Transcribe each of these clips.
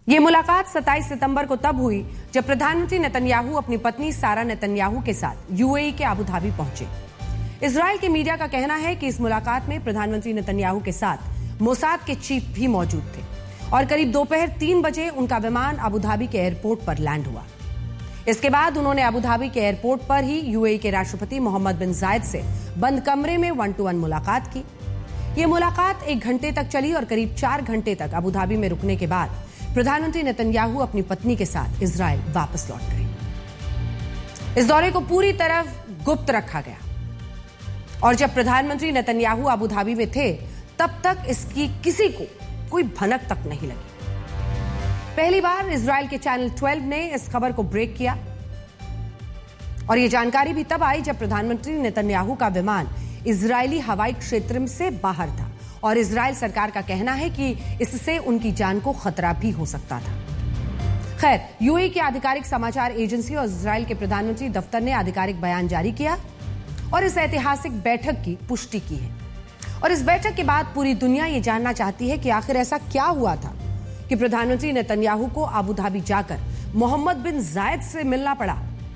ये मुलाकात 27 सितंबर को तब हुई जब प्रधानमंत्री नेतन्याहू अपनी पत्नी सारा नेतन्याहू के साथ यूएई के अबू धाबी पहुंचे। इजराइल के मीडिया का कहना है कि इस मुलाकात में प्रधानमंत्री नेतन्याहू के साथ मोसाद के चीफ भी मौजूद थे और करीब दोपहर 3 बजे उनका विमान अबू धाबी के एयरपोर्ट पर लैंड हुआ। इसके बाद उन्होंने अबू धाबी के एयरपोर्ट पर ही यूएई के राष्ट्रपति मोहम्मद बिन जायद से बंद कमरे में 1-to-1 मुलाकात की। ये मुलाकात 1 घंटे तक चली और करीब 4 घंटे तक अबू धाबी में रुकने के बाद प्रधानमंत्री नेतन्याहू अपनी पत्नी के साथ इजराइल वापस लौट गए। इस दौरे को पूरी तरह गुप्त रखा गया और जब प्रधानमंत्री नेतन्याहू अबू धाबी में थे तब तक इसकी किसी को कोई भनक तक नहीं लगी। पहली बार इजराइल के चैनल 12 ने इस खबर को ब्रेक किया और यह जानकारी भी तब आई जब प्रधानमंत्री नेतन्याहू का विमान इजरायली हवाई क्षेत्र से बाहर था और इजराइल सरकार का कहना है कि इससे उनकी जान को खतरा भी हो सकता था। खैर, यूएई की आधिकारिक समाचार एजेंसी और इजराइल के प्रधानमंत्री दफ्तर ने आधिकारिक बयान जारी किया और इस ऐतिहासिक बैठक की पुष्टि की है। और इस बैठक के बाद पूरी दुनिया ये जानना चाहती है कि आखिर ऐसा क्या हुआ था कि प्रधानमंत्री नेतन्याहू को अबू धाबी जाकर मोहम्मद बिन जायद से मिलना पड़ा।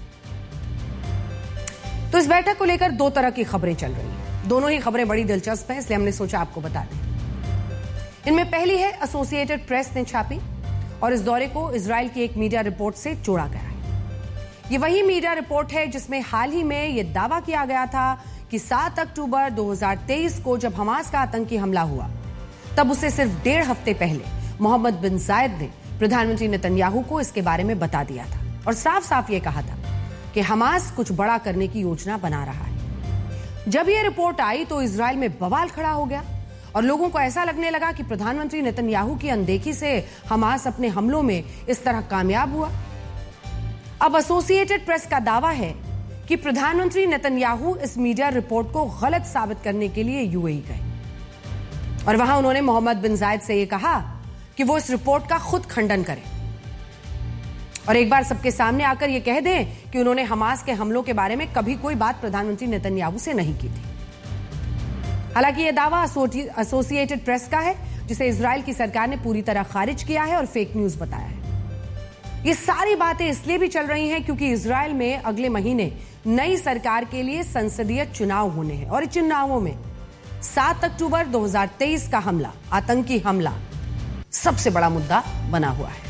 तो इस बैठक को लेकर 2 तरह की खबरें चल रही हैं। दोनों ही खबरें बड़ी दिलचस्प हैं, इसलिए हमने सोचा आपको बता दें। इनमें पहली है एसोसिएटेड प्रेस ने छापी और इस दौरे को इजराइल की एक मीडिया रिपोर्ट से जोड़ा गया है। ये वही मीडिया रिपोर्ट है जिसमें हाल ही में यह दावा किया गया था कि 7 अक्टूबर 2023 को जब हमास का आतंकी हमला हुआ तब उसे सिर्फ 1.5 हफ्ते पहले मोहम्मद बिन जायद ने प्रधानमंत्री नेतन्याहू को इसके बारे में बता दिया था और साफ साफ ये कहा था कि हमास कुछ बड़ा करने की योजना बना रहा है। जब यह रिपोर्ट आई तो इजराइल में बवाल खड़ा हो गया और लोगों को ऐसा लगने लगा कि प्रधानमंत्री नेतन्याहू की अनदेखी से हमास अपने हमलों में इस तरह कामयाब हुआ। अब एसोसिएटेड प्रेस का दावा है कि प्रधानमंत्री नेतन्याहू इस मीडिया रिपोर्ट को गलत साबित करने के लिए यूएई गए और वहां उन्होंने मोहम्मद बिन जायद से यह कहा कि वो इस रिपोर्ट का खुद खंडन करें और एक बार सबके सामने आकर यह कह दें कि उन्होंने हमास के हमलों के बारे में कभी कोई बात प्रधानमंत्री नेतन्याहू से नहीं की थी। हालांकि यह दावा एसोसिएटेड प्रेस का है जिसे इजराइल की सरकार ने पूरी तरह खारिज किया है और फेक न्यूज बताया है। ये सारी बातें इसलिए भी चल रही हैं क्योंकि इजराइल में अगले महीने नई सरकार के लिए संसदीय चुनाव होने हैं और इन चुनावों में 7 अक्टूबर 2023 का हमला, आतंकी हमला, सबसे बड़ा मुद्दा बना हुआ है।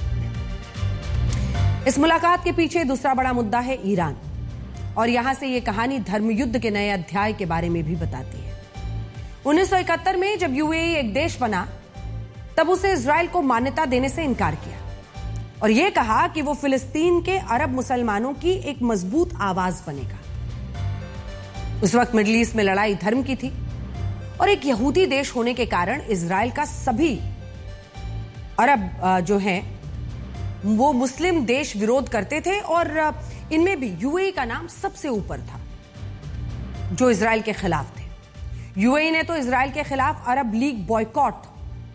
इस मुलाकात के पीछे दूसरा बड़ा मुद्दा है ईरान और यहां से यह कहानी धर्मयुद्ध के नए अध्याय के बारे में भी बताती है। 1971 में जब यूएई एक देश बना तब उसे इजराइल को मान्यता देने से इनकार किया और यह कहा कि वो फिलिस्तीन के अरब मुसलमानों की एक मजबूत आवाज बनेगा। उस वक्त मिडिल ईस्ट में लड़ाई धर्म की थी और एक यहूदी देश होने के कारण इजराइल का सभी अरब जो हैं वो मुस्लिम देश विरोध करते थे और इनमें भी यूएई का नाम सबसे ऊपर था जो इजराइल के खिलाफ थे। यूएई ने तो इजराइल के खिलाफ अरब लीग बॉयकॉट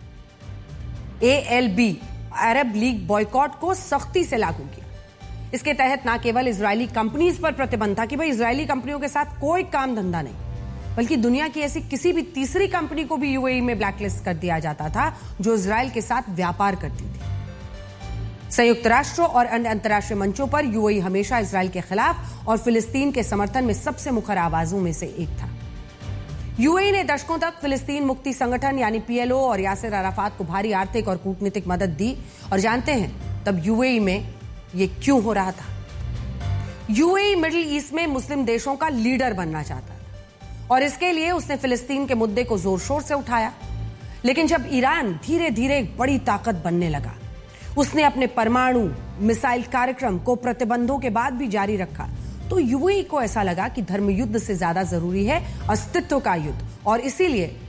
ALB अरब लीग बॉयकॉट को सख्ती से लागू किया। इसके तहत न केवल इजरायली कंपनीज पर प्रतिबंध था कि भाई इजरायली कंपनियों के साथ कोई काम धंधा नहीं, बल्कि दुनिया की ऐसी किसी भी तीसरी कंपनी को भी यूएई में ब्लैकलिस्ट कर दिया जाता था जो इजराइल के साथ व्यापार करती थी। संयुक्त राष्ट्र और अन्य अंतर्राष्ट्रीय मंचों पर यूएई हमेशा इजराइल के खिलाफ और फिलिस्तीन के समर्थन में सबसे मुखर आवाजों में से एक था। यूएई ने दशकों तक फिलिस्तीन मुक्ति संगठन यानी PLO और यासिर अराफात को भारी आर्थिक और कूटनीतिक मदद दी और जानते हैं तब यूएई में ये क्यों हो रहा था। यूएई मिडिल ईस्ट में मुस्लिम देशों का लीडर बनना चाहता था और इसके लिए उसने फिलिस्तीन के मुद्दे को जोर शोर से उठाया। लेकिन जब ईरान धीरे धीरे एक बड़ी ताकत बनने लगा, उसने अपने परमाणु मिसाइल कार्यक्रम को प्रतिबंधों के बाद भी जारी रखा, तो यूएई को ऐसा लगा कि धर्म युद्ध से ज्यादा जरूरी है अस्तित्व का युद्ध और इसीलिए